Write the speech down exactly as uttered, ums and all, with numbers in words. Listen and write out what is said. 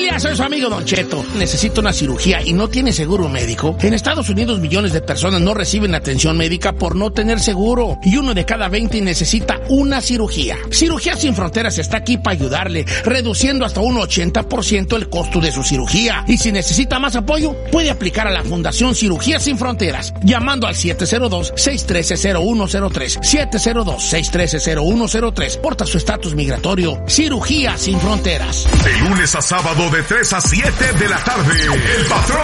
familia, soy su amigo Don Cheto. Necesito una cirugía y no tiene seguro médico. En Estados Unidos millones de personas no reciben atención médica por no tener seguro. Y uno de cada veinte necesita una cirugía. Cirugía Sin Fronteras está aquí para ayudarle, reduciendo hasta un ochenta por ciento el costo de su cirugía. Y si necesita más apoyo, puede aplicar a la Fundación Cirugía Sin Fronteras, llamando al siete cero dos, seis uno tres, cero uno cero tres, siete cero dos, seis uno tres, cero uno cero tres. Porta su estatus migratorio. Cirugía Sin Fronteras. De lunes a sábado de tres a siete de la tarde, El Patrón